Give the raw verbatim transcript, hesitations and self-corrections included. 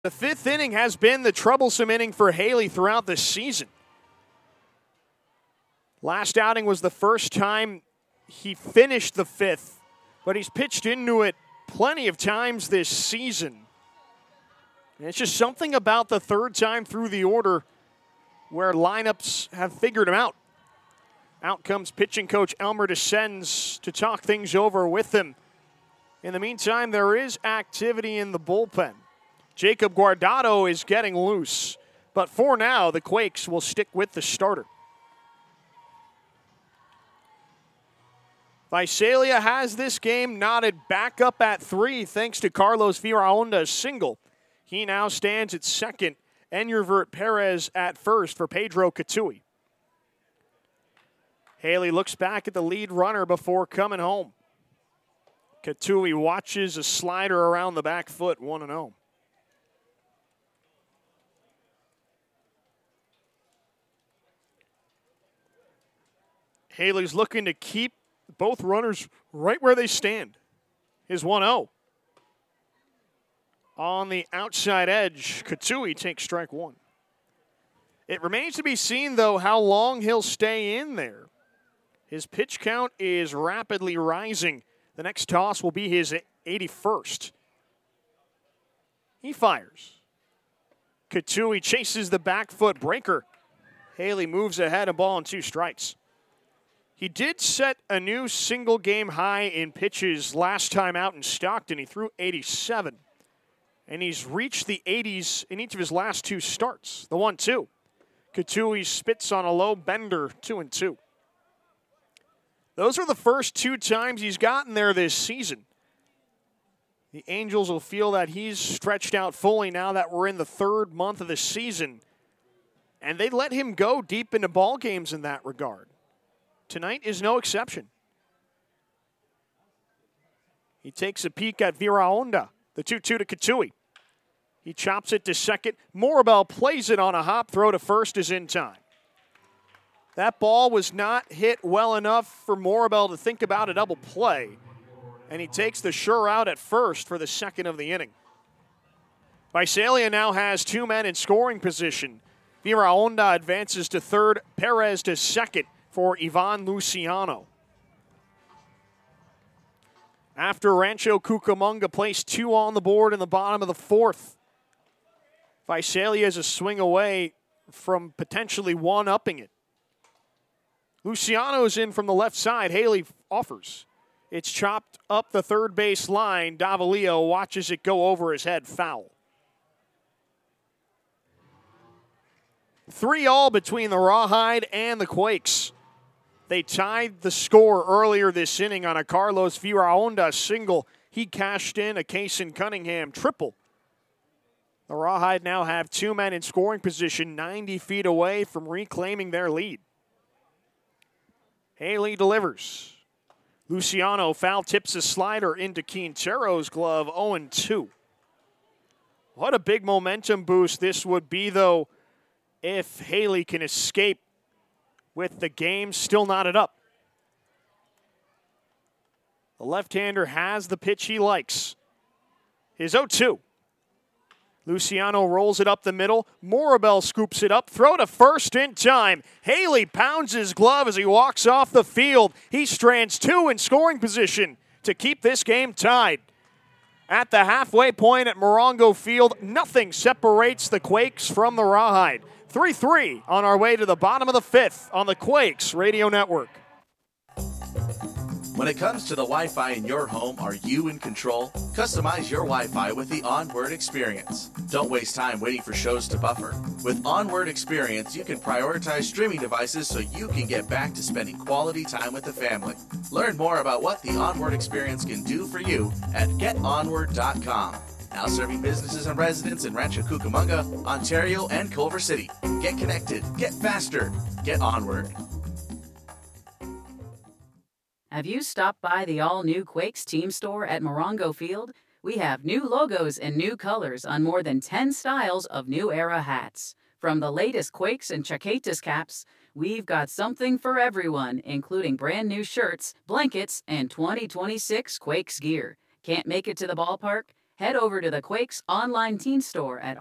The fifth inning has been the troublesome inning for Haley throughout the season. Last outing was the first time he finished the fifth, but he's pitched into it plenty of times this season. And it's just something about the third time through the order where lineups have figured him out. Out comes pitching coach Elmer Descends to talk things over with him. In the meantime, there is activity in the bullpen. Jacob Guardado is getting loose, but for now, the Quakes will stick with the starter. Visalia has this game knotted back up at three thanks to Carlos Viraonda's single. He now stands at second, Enurvert Perez at first for Pedro Katui. Haley looks back at the lead runner before coming home. Katui watches a slider around the back foot, one and oh. Haley's looking to keep both runners right where they stand. His one oh. On the outside edge, Katui takes strike one. It remains to be seen, though, how long he'll stay in there. His pitch count is rapidly rising. The next toss will be his eighty-first. He fires. Katui chases the back foot breaker. Haley moves ahead, a ball and two strikes. He did set a new single-game high in pitches last time out in Stockton. He threw eighty-seven. And he's reached the eighties in each of his last two starts. The one two. Katui spits on a low bender, two and two. Those are the first two times he's gotten there this season. The Angels will feel that he's stretched out fully now that we're in the third month of the season. And they let him go deep into ball games in that regard. Tonight is no exception. He takes a peek at Viraonda, the two two to Katui. He chops it to second. Morabel plays it on a hop. Throw to first is in time. That ball was not hit well enough for Morabel to think about a double play. And he takes the sure out at first for the second of the inning. Visalia now has two men in scoring position. Viraonda advances to third. Perez to second for Ivan Luciano. After Rancho Cucamonga placed two on the board in the bottom of the fourth, Visalia is a swing away from potentially one-upping it. Luciano's in from the left side. Haley offers. It's chopped up the third base line. Davalillo watches it go over his head, foul. Three all between the Rawhide and the Quakes. They tied the score earlier this inning on a Carlos Viraonda single. He cashed in a Cason Cunningham triple. The Rawhide now have two men in scoring position, ninety feet away from reclaiming their lead. Haley delivers. Luciano foul tips a slider into Quintero's glove, oh and two. What a big momentum boost this would be, though, if Haley can escape with the game still knotted up. The left-hander has the pitch he likes. His oh two. Luciano rolls it up the middle. Morabel scoops it up. Throw to first in time. Haley pounds his glove as he walks off the field. He strands two in scoring position to keep this game tied. At the halfway point at Morongo Field, nothing separates the Quakes from the Rawhide. three three on our way to the bottom of the fifth on the Quakes Radio Network. When it comes to the Wi-Fi in your home, are you in control? Customize your Wi-Fi with the Onward Experience. Don't waste time waiting for shows to buffer. With Onward Experience, you can prioritize streaming devices so you can get back to spending quality time with the family. Learn more about what the Onward Experience can do for you at get onward dot com. Now serving businesses and residents in Rancho Cucamonga, Ontario, and Culver City. Get connected, get faster, get Onward. Have you stopped by the all-new Quakes team store at Morongo Field? We have new logos and new colors on more than ten styles of new era hats. From the latest Quakes and Chaquetas caps, we've got something for everyone, including brand new shirts, blankets, and twenty twenty-six Quakes gear. Can't make it to the ballpark? Head over to the Quakes online teen store at